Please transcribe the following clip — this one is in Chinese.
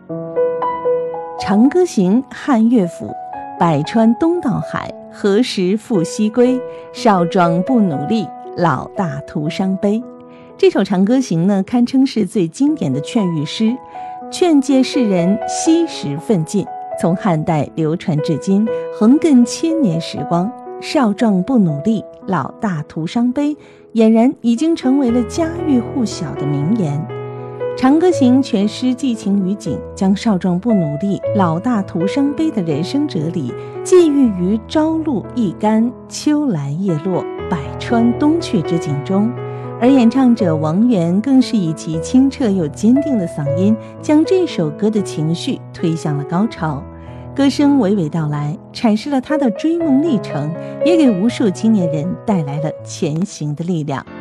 长歌行，汉乐府。百川东到海，何时复西归？少壮不努力，老大徒伤悲。这首长歌行呢，堪称是最经典的劝喻诗，劝诫世人惜时奋进。从汉代流传至今，横亘千年时光。少壮不努力，老大徒伤悲，俨然已经成为了家喻户晓的名言。长歌行全诗寄情于景，将少壮不努力，老大徒伤悲的人生哲理寄寓于朝露一干，秋来叶落，百川东去之景中。而演唱者王源更是以其清澈又坚定的嗓音，将这首歌的情绪推向了高潮。歌声娓娓道来，阐释了他的追梦历程，也给无数青年人带来了前行的力量。